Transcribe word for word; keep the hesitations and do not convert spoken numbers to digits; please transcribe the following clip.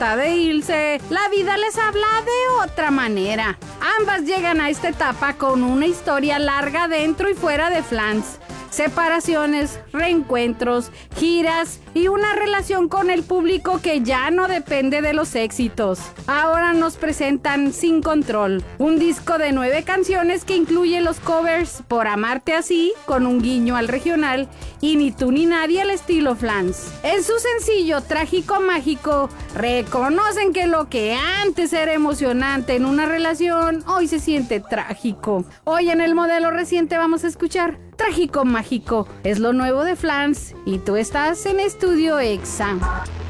trata de irse, la vida les habla de otra manera. Ambas llegan a esta etapa con una historia larga dentro y fuera de Flans. Separaciones, reencuentros, giras y una relación con el público que ya no depende de los éxitos. Ahora nos presentan Sin Control, un disco de nueve canciones que incluye los covers Por Amarte Así, con un guiño al regional, y Ni Tú Ni Nadie al estilo Flans. En su sencillo Trágico Mágico, reconocen que lo que antes era emocionante en una relación, hoy se siente trágico. Hoy en el modelo reciente vamos a escuchar Trágico Mágico, es lo nuevo de Flans y tú estás en Estudio Exa.